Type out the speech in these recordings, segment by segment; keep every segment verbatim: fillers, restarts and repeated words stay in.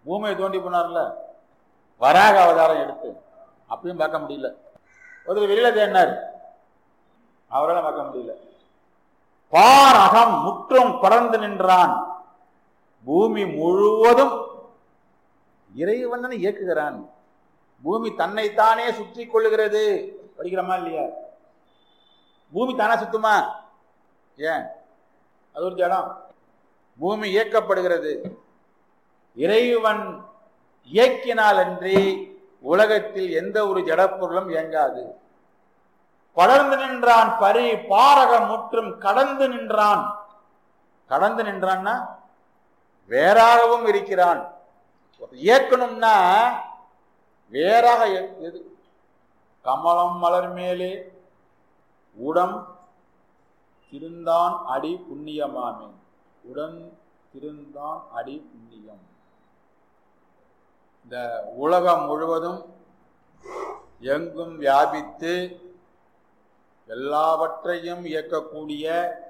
பூமியை தோண்டி போனார்ல வராக அவதாரம் எடுத்து, அப்பயும் பார்க்க முடியல. ஒரு வெளியில தேடினார், அவரால் பார்க்க முடியல. பார் அகம் முற்றும் பறந்து நின்றான். பூமி முழுவதும் இறைவன் இயக்குகிறான். பூமி தன்னைத்தானே சுற்றி கொள்ளுகிறது. படிக்கிறோமா இல்லையா? பூமி தானே சுத்துமா? ஏன்? அது ஒரு ஜடம். பூமி இயக்கப்படுகிறது. இறைவன் இயக்கினால் அன்றி உலகத்தில் எந்த ஒரு ஜடப்பொருளும் இயங்காது. படர்ந்து நின்றான் பரி பாரகம் முற்றும் கடந்து நின்றான். கடந்து நின்றான்னா வேறாகவும் இருக்கிறான். இயக்கணும்னா வேறாக எது? கமலம் மலர் மேலே உடம் திருந்தான் அடி புண்ணியமாமே. உடன் திருந்தான் அடி புண்ணியம். இந்த உலகம் முழுவதும் எங்கும் வியாபித்து எல்லாவற்றையும் இயக்கக்கூடிய,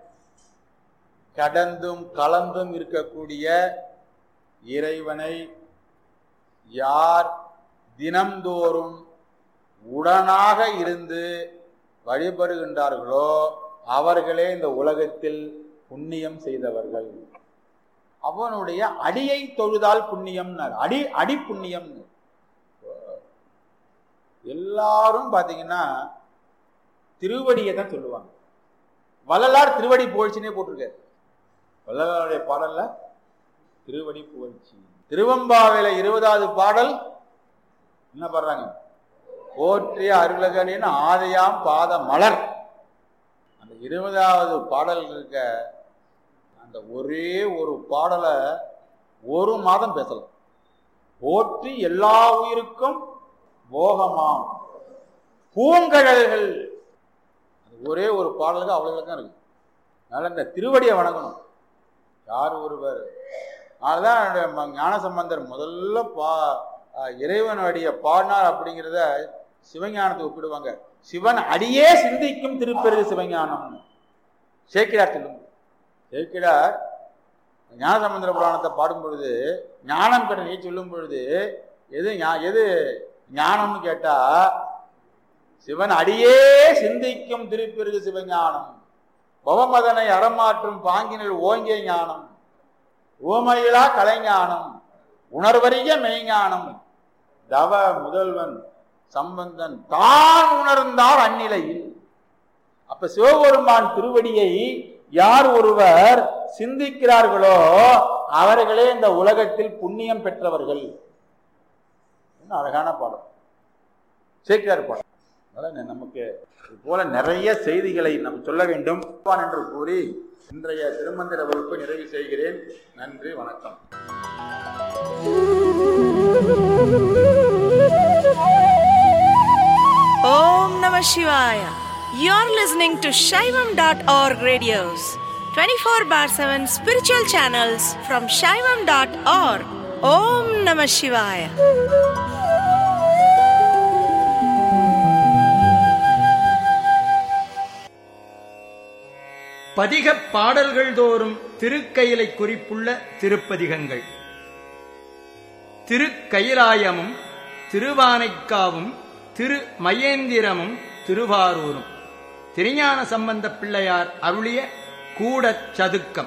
கடந்தும் கலந்தும் இருக்கக்கூடிய இறைவனை யார் தினம்தோறும் உடனாக இருந்து வழிபடுகின்றார்களோ அவர்களே இந்த உலகத்தில் புண்ணியம் செய்தவர்கள். அவனுடைய அடியை தொழுதால் புண்ணியம். அடி அடி புண்ணியம். எல்லாரும் பாத்தீங்கன்னா திருவடியை தான் சொல்லுவாங்க. வள்ளலார் திருவடி புகழ்ச்சினே போட்டிருக்காரு. வள்ளலாருடைய பாடல்ல திருவடி புகழ்ச்சி. திருவம்பாவில இருபதாவது பாடல் என்ன பாடுறாங்க? போற்றிய அருளகனின் ஆதையாம் பாத மலர். அந்த இருபதாவது பாடல் இருக்க அந்த ஒரே ஒரு பாடலை ஒரு மாதம் பேசலாம். போற்றி எல்லா உயிருக்கும் போகமாம் பூங்கழல்கள். ஒரே ஒரு பாடலுக்கு அவ்வளவுதான் இருக்கு. அதனால இந்த திருவடியை வணங்கணும். யார் ஒருவர். அதனாலதான் ஞானசம்பந்தர் முதல்ல பா இறைவனுடைய பாடினார் அப்படிங்கிறத சிவஞானத்தை ஒப்பிடுவாங்க. சிவன் அடியே சிந்திக்கும் திருப்பெருகு சிவஞானம். சேக்கிழார் சொல்லுங்க. சேக்கிழார் ஞானசம்பந்தர புராணத்தை பாடும் பொழுது ஞானம் கடனை சொல்லும் பொழுது எது எது ஞானம்னு கேட்டா சிவன் அடியே சிந்திக்கும் திருப்பெருகு சிவஞானம். பவமதனை அறமாற்றும் பாங்கினில் ஓங்கிய ஞானம். ஓமையிலா கலைஞானம். உணர்வறிய மெய்ஞானம். தவ முதல்வன் சம்பந்தன் தான் உணர்ந்தார் அந்நிலையில். அப்ப சிவபெருமான் திருவடியை யார் ஒருவர் சிந்திக்கிறார்களோ அவர்களே இந்த உலகத்தில் புண்ணியம் பெற்றவர்கள். அழகான பாடம், சேக்கிழார் பாடம். அதனால நமக்கு இது போல நிறைய செய்திகளை நாம் சொல்ல வேண்டும் என்று கூறி இன்றைய திருமந்திர வகுப்பை நிறைவு செய்கிறேன். நன்றி, வணக்கம். Om Namah Shivaya. You're listening to Shaivam dot org radios, twenty-four bar seven spiritual channels from Shaivam dot org. Om Namah Shivaya. பதிகப் பாடல்கள் தோறும் திருக்கயிலை குறிப்புள்ள திருப்பதிகங்கள். திருக்கயிலாயமும் திருவானைக்காவும் திரு மயேந்திரமும் திருவாரூரும். திருஞான சம்பந்தப் பிள்ளையார் அருளிய கூடச் சதுக்கம்.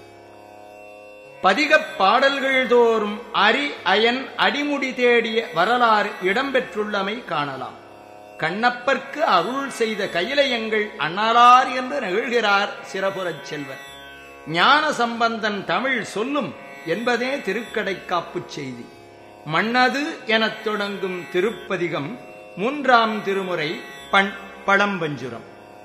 பதிகப் பாடல்கள் தோறும் அரி அயன் அடிமுடி தேடிய வரலாறு இடம்பெற்றுள்ளமை காணலாம். கண்ணப்பர்க்கு அருள் செய்த கையிலையங்கள் அண்ணலார் என்று நெகிழ்கிறார் சிறபுரச் செல்வர். ஞான சம்பந்தன் தமிழ் சொல்லும் என்பதே திருக்கடைக்காப்புச் செய்தி. மன்னது எனத் தொடங்கும் திருப்பதிகம் மூன்றாம் திருமுறை பண் பழம்பஞ்சுரம்.